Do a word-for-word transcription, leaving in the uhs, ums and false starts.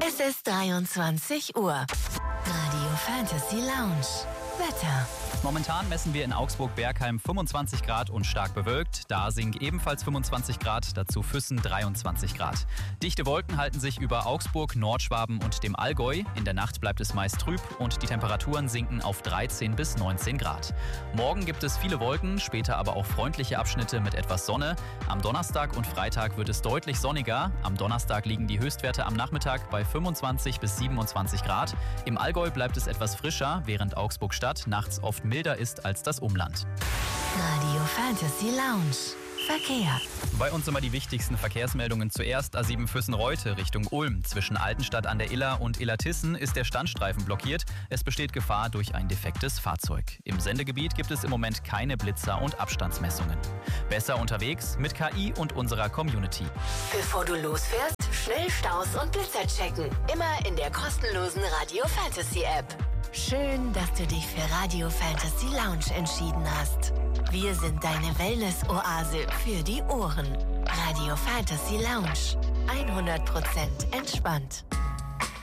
Es ist dreiundzwanzig Uhr. Radio Fantasy Lounge. Wetter. Momentan messen wir in Augsburg-Bergheim fünfundzwanzig Grad und stark bewölkt. Dasing ebenfalls fünfundzwanzig Grad, dazu Füssen dreiundzwanzig Grad. Dichte Wolken halten sich über Augsburg, Nordschwaben und dem Allgäu. In der Nacht bleibt es meist trüb und die Temperaturen sinken auf dreizehn bis neunzehn Grad. Morgen gibt es viele Wolken, später aber auch freundliche Abschnitte mit etwas Sonne. Am Donnerstag und Freitag wird es deutlich sonniger. Am Donnerstag liegen die Höchstwerte am Nachmittag bei fünfundzwanzig bis siebenundzwanzig Grad. Im Allgäu bleibt es etwas frischer, während Augsburg-Stadt nachts oft milder ist als das Umland. Radio Fantasy Lounge. Verkehr. Bei uns immer die wichtigsten Verkehrsmeldungen. Zuerst A sieben Füssen-Reute Richtung Ulm. Zwischen Altenstadt an der Iller und Illertissen ist der Standstreifen blockiert. Es besteht Gefahr durch ein defektes Fahrzeug. Im Sendegebiet gibt es im Moment keine Blitzer und Abstandsmessungen. Besser unterwegs mit K I und unserer Community. Bevor du losfährst, schnell Staus und Blitzer checken. Immer in der kostenlosen Radio Fantasy App. Schön, dass du dich für Radio Fantasy Lounge entschieden hast. Wir sind deine Wellness-Oase für die Ohren. Radio Fantasy Lounge. hundert Prozent entspannt.